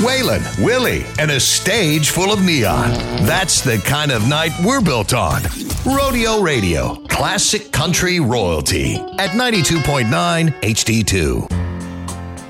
Waylon, Willie, and a stage full of neon. That's the kind of night we're built on. Rodeo Radio, classic country royalty at 92.9 HD2.